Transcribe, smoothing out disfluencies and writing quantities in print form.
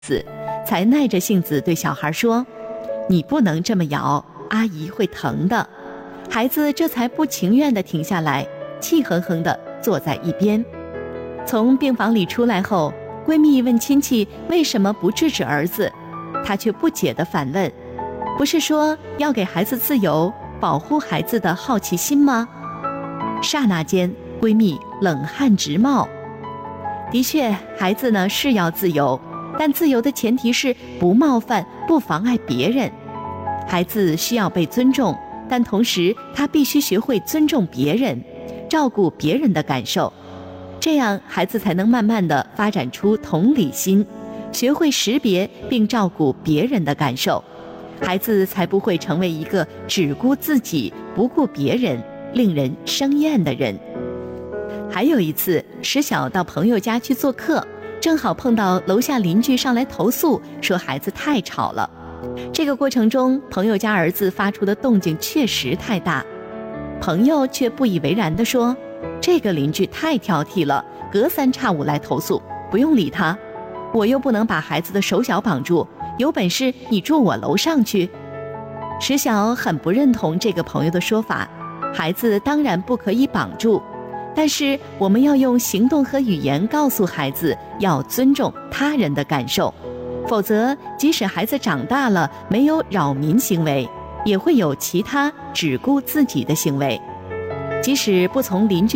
子，才耐着性子对小孩说：“你不能这么摇，阿姨会疼的。”孩子这才不情愿地停下来，气哼哼地坐在一边。从病房里出来后，闺蜜问亲戚为什么不制止儿子，她却不解地反问：“不是说要给孩子自由，保护孩子的好奇心吗？”刹那间，闺蜜冷汗直冒。的确，孩子呢是要自由，但自由的前提是不冒犯、不妨碍别人。孩子需要被尊重，但同时他必须学会尊重别人，照顾别人的感受，这样孩子才能慢慢地发展出同理心，学会识别并照顾别人的感受，孩子才不会成为一个只顾自己不顾别人、令人生厌的人。还有一次，石晓到朋友家去做客，正好碰到楼下邻居上来投诉，说孩子太吵了。这个过程中，朋友家儿子发出的动静确实太大，朋友却不以为然地说：“这个邻居太挑剔了，隔三差五来投诉，不用理他。我又不能把孩子的手脚绑住，有本事你住我楼上去。”石晓很不认同这个朋友的说法，孩子当然不可以绑住，但是我们要用行动和语言告诉孩子要尊重他人的感受，否则即使孩子长大了没有扰民行为，也会有其他只顾自己的行为。即使不从邻居